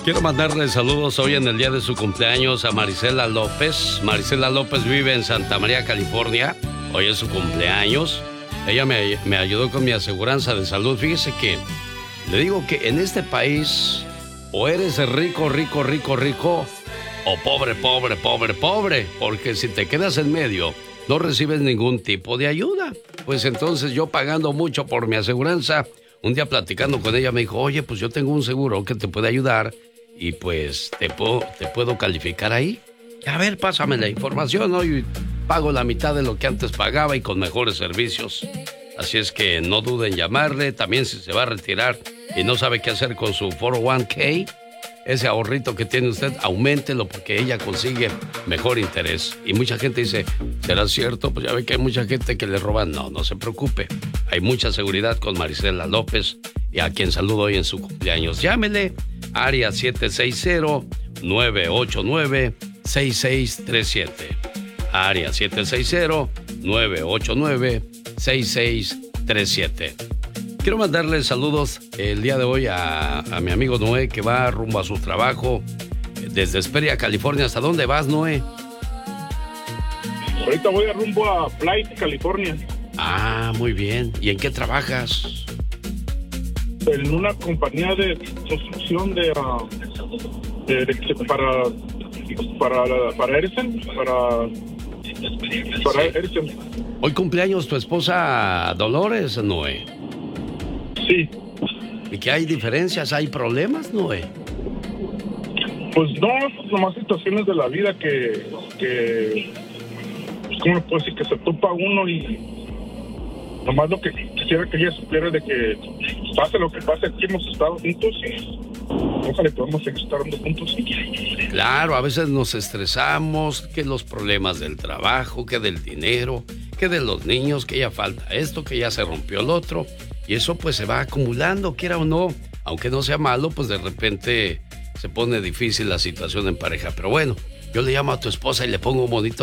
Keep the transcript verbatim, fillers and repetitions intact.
Quiero mandarle saludos hoy en el día de su cumpleaños a Marisela López. Marisela López vive en Santa María, California. Hoy es su cumpleaños. Ella me, me ayudó con mi aseguranza de salud. Fíjese que le digo que en este país o eres rico, rico, rico, rico, o pobre, pobre, pobre, pobre. Porque si te quedas en medio, no recibes ningún tipo de ayuda. Pues entonces yo pagando mucho por mi aseguranza, un día platicando con ella me dijo, oye, pues yo tengo un seguro que te puede ayudar y pues te puedo, te puedo calificar ahí. A ver, pásame la información, ¿no? Y pago la mitad de lo que antes pagaba y con mejores servicios. Así es que no duden en llamarle. También si se va a retirar y no sabe qué hacer con su cuatro oh uno k, ese ahorrito que tiene usted, auméntelo porque ella consigue mejor interés. Y mucha gente dice, ¿será cierto? Pues ya ve que hay mucha gente que le roban. No, no se preocupe. Hay mucha seguridad con Marisela López, y a quien saludo hoy en su cumpleaños. Llámele, área siete seis cero, nueve ocho nueve, seis seis tres siete. Área siete seis cero, nueve ocho nueve, seis seis tres siete. Quiero mandarle saludos el día de hoy a, a mi amigo Noé, que va rumbo a su trabajo desde Hesperia, California. ¿Hasta dónde vas, Noé? Ahorita voy a rumbo a Flight, California. Ah, muy bien. ¿Y en qué trabajas? En una compañía de construcción de, uh, de, de para para para Edison, para para Edison. Hoy cumpleaños tu esposa Dolores, Noé. Sí. ¿Y qué hay diferencias? ¿Hay problemas, Noé? Pues no, nomás situaciones de la vida que, que pues, ¿cómo puedo decir? Que se topa uno y nomás lo que quisiera que ella supiera de que pase lo que pase, aquí hemos estado juntos y ojalá podamos seguir estando juntos. Claro, a veces nos estresamos, que los problemas del trabajo, que del dinero, que de los niños, que ya falta esto, que ya se rompió el otro. Y eso pues se va acumulando, quiera o no. Aunque no sea malo, pues de repente se pone difícil la situación en pareja. Pero bueno, yo le llamo a tu esposa y le pongo un bonito